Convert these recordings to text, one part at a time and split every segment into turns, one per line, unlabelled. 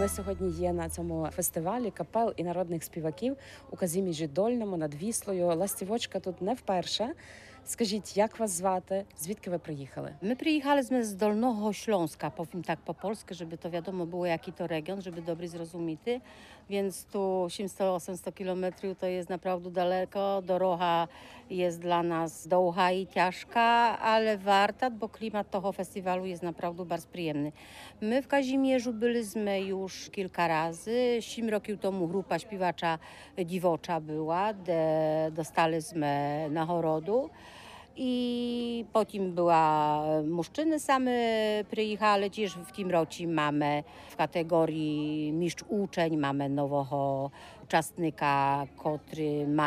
Ми сьогодні є на цьому фестивалі капел і народних співаків у Казіміжі Дольному над Віслою. Ластівочка тут не вперше. Скажіть, як вас звати? Звідки ви приїхали?
My przyjechaliśmy z Dolnego Śląska, powiem tak po polsku, żeby to wiadomo było jaki to region, żeby dobry zrozumiety. Więc tu 700-800 kilometrów to jest naprawdę daleko. Doroga jest dla nas długa i ciężka, ale warta, bo klimat tego festiwalu jest naprawdę bardzo przyjemny. My w Kazimierzu byliśmy już kilka razy. 7 rokів temu grupa śpiewacza Dziwocza była, dostaliśmy nagrodu. I potem była muszczyny same przyjechali, też w tym roku mamy w kategorii mistrz uczeń, mamy nowego uczestnika, który ma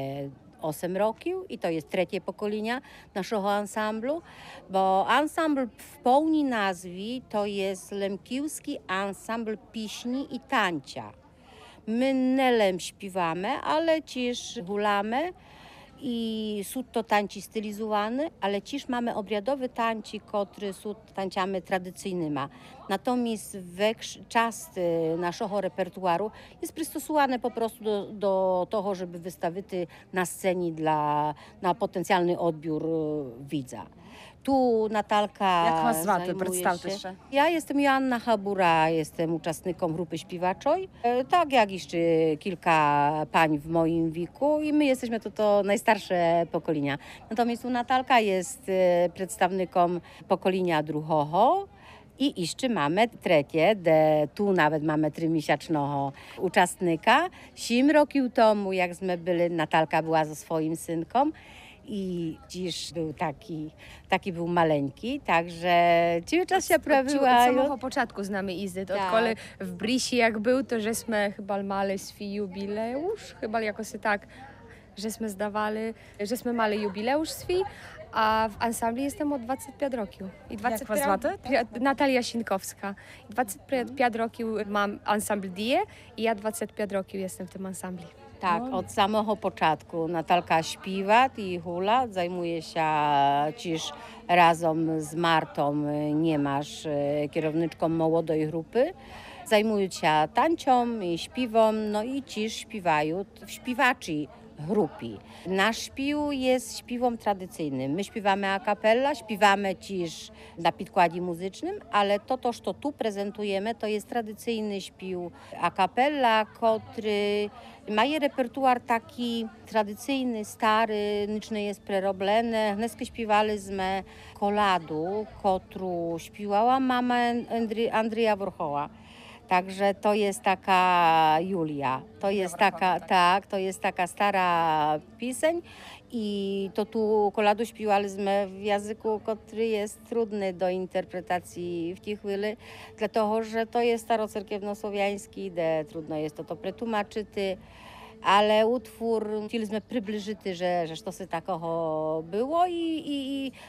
8 rokів i to jest trzecie pokolenie naszego ansamblu, bo ansambl w pełni nazwy to jest Lemkiewski Ansambl Piśni i Tańca. My nie śpiewamy, ale też hulamy. I są to tańci stylizowane, ale też mamy obradowe tańci, które są tańcami tradycyjnymi. Natomiast czas naszego repertuaru jest przystosowany po prostu do tego, żeby wystawić na scenie na potencjalny odbiór widza. Tu Natalka
Jak was звати?
zajmuje
Представте
się.
ще.
Ja jestem Joanna Habura, jestem uczestnikiem grupy śpiewaczej, tak jak jeszcze kilka pań w moim wieku i my jesteśmy to najstarsze pokolenia. Natomiast tu Natalka jest przedstawnikiem pokolenia drugiego. I jeszcze mamy trzecie, tu nawet mamy 3-miesięcznego uczestnika. 7 rokів temu, jak my byli, Natalka była ze swoim synkiem. I dziś był taki był maleńki, także cały czas się
Od
prawiła.
samego początku znamy Izyt.
Tak.
Odkąd w Brisi jak był, to żeśmy chyba mali swój jubileusz, chyba jakoś tak, żeśmy mali jubileusz swój, a w ansambli jestem od 25 rokів. I
Jak was звати?
Natalia Sinkowska. 25 rokів mam ansambl Die i ja 25 rokів jestem w tym ansambli.
Tak, od samego początku Natalka śpiewa i hula, zajmuje się też razem z Martą Niemasz, kierowniczką młodej grupy. Zajmują się tańczą i śpiewem, no i też śpiewają w śpiewaczy grupy. Nasz śpiew jest śpiewem tradycyjnym. My śpiewamy a cappella, śpiewamy też na podkładzie muzycznym, ale to, co tu prezentujemy, to jest tradycyjny śpiew a cappella, który ma repertuar taki tradycyjny, stary, nic nie jest prerobione. Dneska śpiewaliśmy koladu, którą śpiewała mama Andrzeja Warchoła. Także to jest taka Julia. To jest taka stara pieseń i to tu koladu śpiewaliśmy w języku, który jest trudny do interpretacji w tej chwili, dlatego że to jest starocerkiewnosłowiański, gdzie trudno jest to przetłumaczyć. Ale utwór chcieliśmy przybliżyć, że to się takiego było i